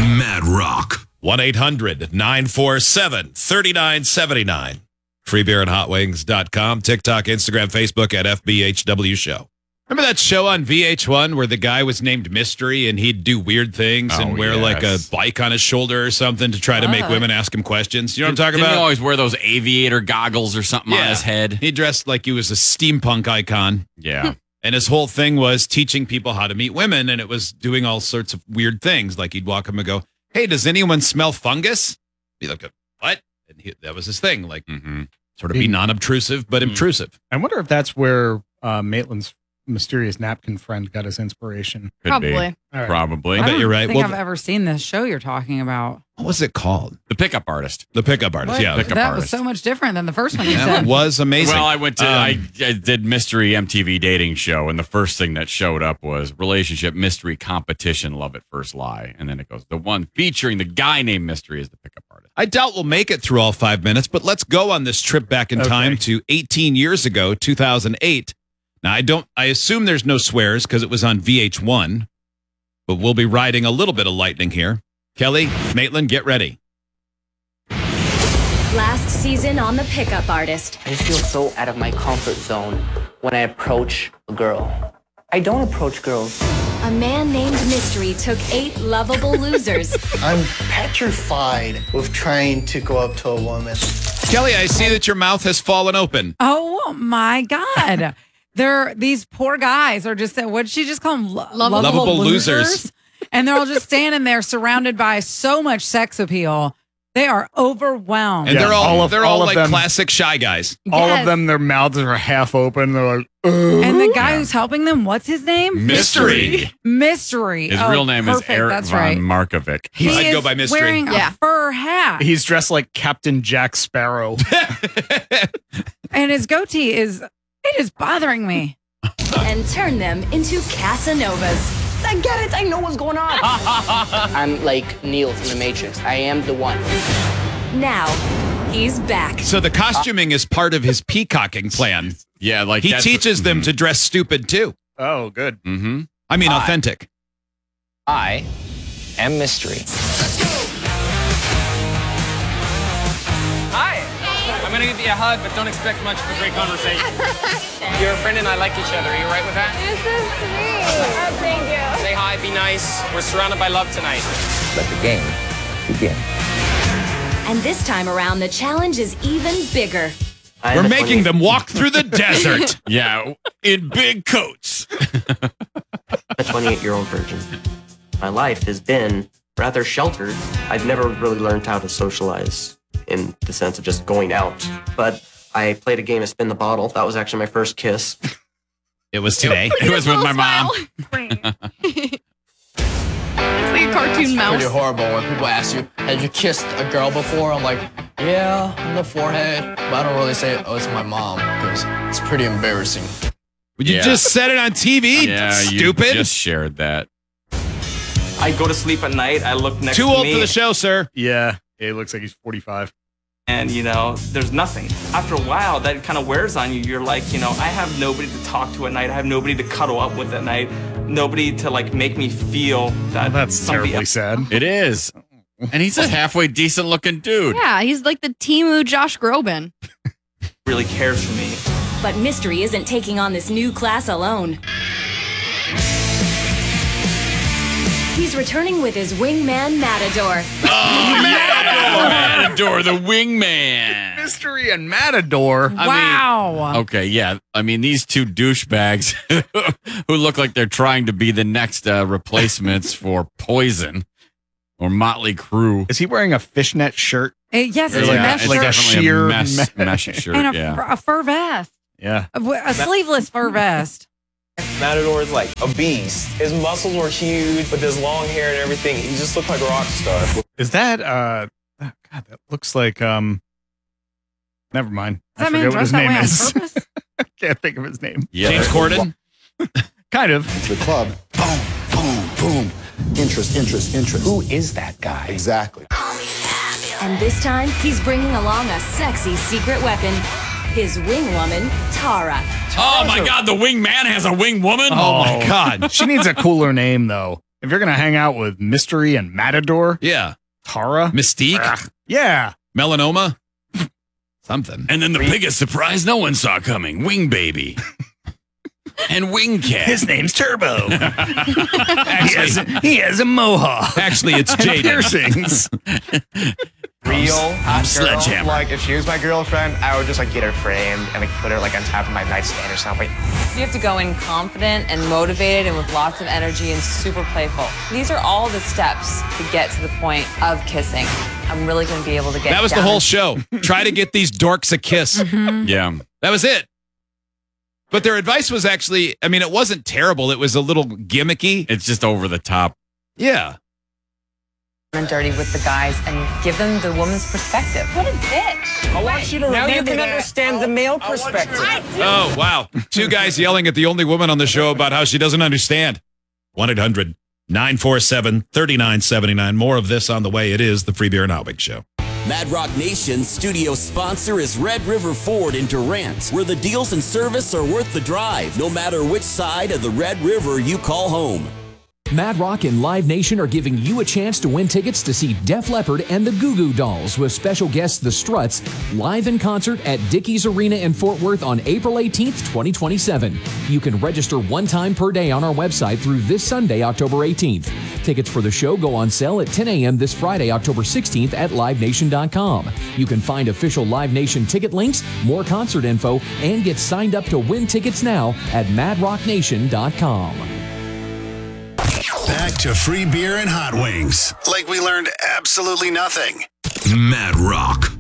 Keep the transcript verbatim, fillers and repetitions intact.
Mad Rock. one eight hundred nine four seven three nine seven nine. free beer and hot wings dot com. TikTok, Instagram, Facebook at F B H W Show. Remember that show on V H one where the guy was named Mystery and he'd do weird things Oh, and wear yes. like a bike on his shoulder or something to try to make What? women ask him questions? You know what I'm talking Didn't about? he always wear those aviator goggles or something on his head? He dressed like he was a steampunk icon. Yeah. And his whole thing was teaching people how to meet women, and it was doing all sorts of weird things. Like he'd walk up and go, "Hey, does anyone smell fungus?" Be like, "What?" And he, that was his thing. Like, Mm-hmm. sort of be non-obtrusive, but intrusive. I wonder if that's where uh, Maitland's mysterious napkin friend got his inspiration. Could Probably. be. All right. Probably. I I bet don't you're right. think Well, I've ever seen this show you're talking about. What was it called? The pickup artist. The Pickup Artist. What? Yeah, Pickup that artist. was so much different than the first one you that said. was amazing. Well, I went to, Um, I, I did Mystery M T V dating show, and the first thing that showed up was relationship mystery competition, love at first lie. And then it goes, the one featuring the guy named Mystery is the pickup artist. I doubt we'll make it through all five minutes, but let's go on this trip back in Okay. time to eighteen years ago, two thousand eight. Now, I don't, I assume there's no swears because it was on V H one, but we'll be riding a little bit of lightning here. Kelly, Maitland, get ready. Last season on The Pickup Artist. I just feel so out of my comfort zone when I approach a girl. I don't approach girls. A man named Mystery took eight lovable losers I'm petrified with trying to go up to a woman. Kelly, I see that your mouth has fallen open. Oh my God. They're these poor guys are just what did she just call them? Lo- Lovable, Lovable losers. And they're all just standing there surrounded by so much sex appeal. They are overwhelmed. And Yeah, they're all, all of- they're all, all of like them. classic shy guys. All Yes. of them, their mouths are half open. They're like, Ugh. And the guy who's helping them, what's his name? Mystery. Mystery. His Oh, real name perfect. is Eric That's von right. Markovic. He I'd go is by Mystery. wearing Yeah. a fur hat. He's dressed like Captain Jack Sparrow. And his goatee is, it is bothering me. and turned them into Casanovas. I get it. I know what's going on. I'm like Neo from The Matrix. I am the one. Now, he's back. So the costuming is part of his peacocking plan. Yeah, like He that's- teaches them to dress stupid too. Oh, good. Mm-hmm. I mean, Hi. authentic. I am Mystery. Hi. I'm gonna give you a hug, but don't expect much of a great conversation. You're a friend and I like each other. Are you right with that? This is sweet. Oh, thank you. Say hi, be nice. We're surrounded by love tonight. Let the game begin. And this time around, the challenge is even bigger. I We're am a making twenty them walk through the desert. Yeah, in big coats. a twenty-eight-year-old virgin. My life has been rather sheltered. I've never really learned how to socialize in the sense of just going out. But I played a game of spin the bottle. That was actually my first kiss. It was today. It was with my mom. It's like a cartoon mouse. Pretty horrible when people ask you, have you kissed a girl before? I'm like, yeah, on the forehead. But I don't really say, oh, it's my mom, because it's pretty embarrassing. You Yeah. just said it on T V, Yeah, stupid. you just shared that. I go to sleep at night. I look next Too to old me, for the show, sir. Yeah. It looks like he's forty-five. and you know, there's nothing. After a while, that kind of wears on you. You're like, you know, I have nobody to talk to at night. I have nobody to cuddle up with at night. Nobody to like make me feel that. That's somebody terribly else sad. It is. And he's a halfway decent looking dude. Yeah, he's like the Temu Josh Groban. really cares for me. But Mystery isn't taking on this new class alone. He's returning with his wingman Matador. Oh, Matador! Matador, the wingman. Mystery and Matador. I Wow. mean, okay, yeah. I mean, these two douchebags who look like they're trying to be the next uh, replacements for Poison or Motley Crue. Is he wearing a fishnet shirt? Uh, yes, it's Or a like, mesh like a shirt sheer mess, me- mesh shirt. and a, yeah. fur, a fur vest. Yeah. A, a sleeveless fur vest. Matador is like a beast. His muscles were huge, with his long hair and everything, he just looked like a rock star. Is that uh God, that looks like um never mind. Does I that man forget what his dress that name way on is. purpose? I can't think of his name. Yeah. James Corden? Kind of. It's the club. Boom, boom, boom. Interest, interest, interest. Who is that guy? Exactly. And this time, he's bringing along a sexy secret weapon. His wing woman, Tara. Oh my God, the wingman has a wing woman? Oh, my God. She needs a cooler name though. If you're going to hang out with Mystery and Matador, Yeah. Tara, Mystique. ugh, yeah. Melanoma. Something. And then the biggest surprise no one saw coming, Wing Baby. And Wing Cat. His name's Turbo. he, has a, he has a mohawk. Actually, it's and Jaden. piercings. Real hot girl. Sledgehammer. Like, if she was my girlfriend, I would just like get her framed and like put her like on top of my nightstand or something. You have to go in confident and motivated and with lots of energy and super playful. These are all the steps to get to the point of kissing. I'm really going to be able to get That was the down whole and- show. Try to get these dorks a kiss. Yeah. That was it. But their advice was actually, I mean, it wasn't terrible. It was a little gimmicky. It's just over the top. Yeah. and dirty with the guys and give them the woman's perspective. What a bitch. I want you to Now you remember can that. understand the male perspective. Oh, wow. Two guys yelling at the only woman on the show about how she doesn't understand. one eight hundred nine four seven three nine seven nine. More of this on the way. It is the Free Beer and Hot Wings Show. Mad Rock Nation's studio sponsor is Red River Ford in Durant, where the deals and service are worth the drive, no matter which side of the Red River you call home. Mad Rock and Live Nation are giving you a chance to win tickets to see Def Leppard and the Goo Goo Dolls with special guests The Struts live in concert at Dickies Arena in Fort Worth on April eighteenth, twenty twenty-seven. You can register one time per day on our website through this Sunday, October eighteenth. Tickets for the show go on sale at ten a.m. this Friday, October sixteenth at live nation dot com. You can find official Live Nation ticket links, more concert info, and get signed up to win tickets now at mad rock nation dot com. Back to Free Beer and Hot Wings. Like we learned absolutely nothing. Mad Rock.